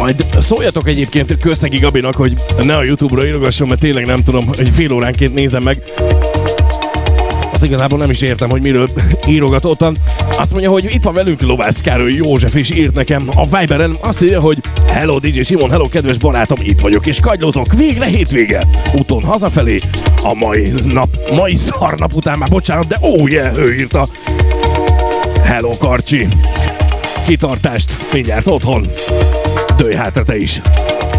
Majd szóljatok egyébként Kőszegi Gabinak, hogy ne a YouTube-ra írogasson, mert tényleg nem tudom, hogy fél óránként nézem meg. Azt igazából nem is értem, hogy miről írogatottan. Azt mondja, hogy itt van velünk Lovász Károly József, és írt nekem a Viberen. Azt írja, hogy hello DJ Simon, hello kedves barátom, itt vagyok és kagylózok. Végre hétvége. Úton hazafelé. A mai szarnap után már bocsánat, de ő írta. Hello Karcsi. Kitartást, mindjárt otthon. Dőj hátra te is.